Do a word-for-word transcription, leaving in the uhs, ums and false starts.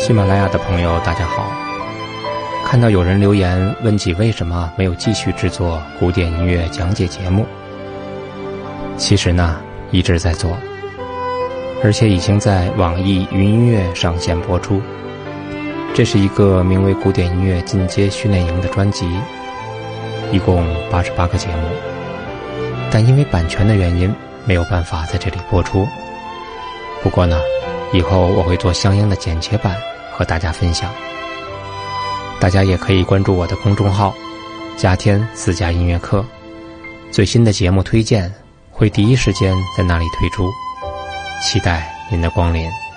喜马拉雅的朋友大家好，看到有人留言问及为什么没有继续制作古典音乐讲解节目，其实呢一直在做，而且已经在网易云音乐上线播出。这是一个名为古典音乐进阶训练营的专辑，一共八十八个节目，但因为版权的原因没有办法在这里播出。不过呢，以后我会做相应的剪切版和大家分享。大家也可以关注我的公众号加添私家音乐课，最新的节目推荐会第一时间在那里推出，期待您的光临。